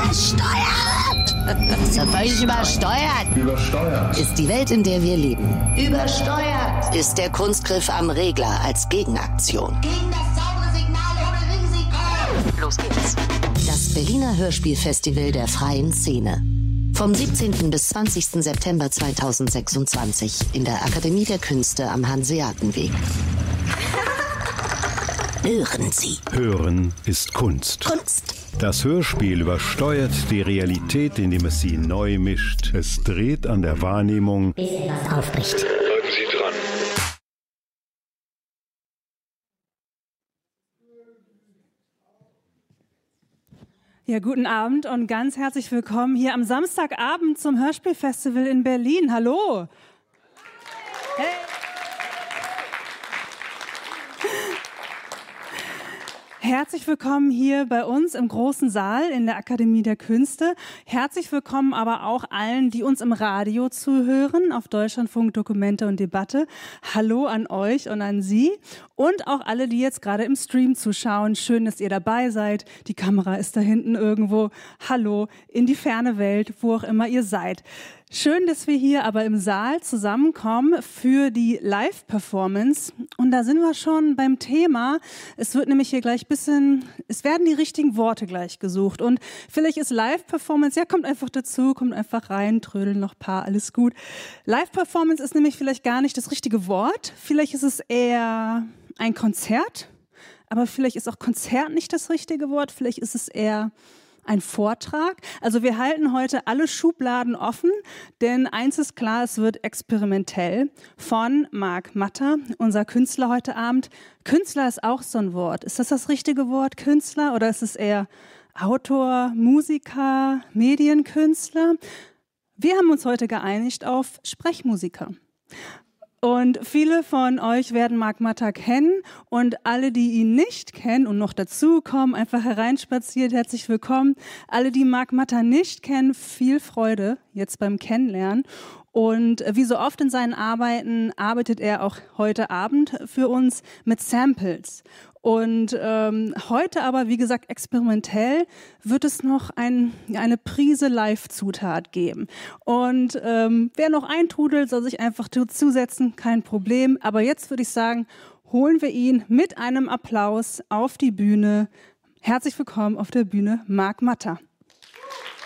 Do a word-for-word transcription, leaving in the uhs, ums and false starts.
Übersteuert! So völlig übersteuert. Übersteuert. Ist die Welt, in der wir leben. Übersteuert. Ist der Kunstgriff am Regler als Gegenaktion. Gegen das saubere Signal ohne Risiko. Los geht's. Das Berliner Hörspielfestival der freien Szene. Vom siebzehnten bis zwanzigsten September zweitausendsechsundzwanzig in der Akademie der Künste am Hanseatenweg. Hören Sie. Hören ist Kunst. Kunst. Das Hörspiel übersteuert die Realität, indem es sie neu mischt. Es dreht an der Wahrnehmung, bis etwas aufbricht. Bleiben Sie dran. Ja, guten Abend und ganz herzlich willkommen hier am Samstagabend zum Hörspielfestival in Berlin. Hallo! Hey! Herzlich willkommen hier bei uns im großen Saal in der Akademie der Künste. Herzlich willkommen aber auch allen, die uns im Radio zuhören, auf Deutschlandfunk Dokumente und Debatte. Hallo an euch und an Sie und auch alle, die jetzt gerade im Stream zuschauen. Schön, dass ihr dabei seid. Die Kamera ist da hinten irgendwo. Hallo in die ferne Welt, wo auch immer ihr seid. Schön, dass wir hier aber im Saal zusammenkommen für die Live-Performance. Und da sind wir schon beim Thema. Es wird nämlich hier gleich ein bisschen, es werden die richtigen Worte gleich gesucht. Und vielleicht ist Live-Performance, ja, kommt einfach dazu, kommt einfach rein, trödeln noch ein paar, alles gut. Live-Performance ist nämlich vielleicht gar nicht das richtige Wort. Vielleicht ist es eher ein Konzert. Aber vielleicht ist auch Konzert nicht das richtige Wort. Vielleicht ist es eher ein Vortrag. Also wir halten heute alle Schubladen offen, denn eins ist klar, es wird experimentell von Marc Matter, unser Künstler heute Abend. Künstler ist auch so ein Wort. Ist das das richtige Wort, Künstler? Oder ist es eher Autor, Musiker, Medienkünstler? Wir haben uns heute geeinigt auf Sprechmusiker. Und viele von euch werden Marc Matter kennen und alle, die ihn nicht kennen und noch dazu kommen, einfach hereinspaziert, herzlich willkommen. Alle, die Marc Matter nicht kennen, viel Freude jetzt beim Kennenlernen. Und wie so oft in seinen Arbeiten arbeitet er auch heute Abend für uns mit Samples. Und ähm, heute aber, wie gesagt, experimentell wird es noch ein, eine Prise Live-Zutat geben. Und ähm, wer noch eintrudelt, soll sich einfach zusetzen, kein Problem. Aber jetzt würde ich sagen, holen wir ihn mit einem Applaus auf die Bühne. Herzlich willkommen auf der Bühne, Marc Matter.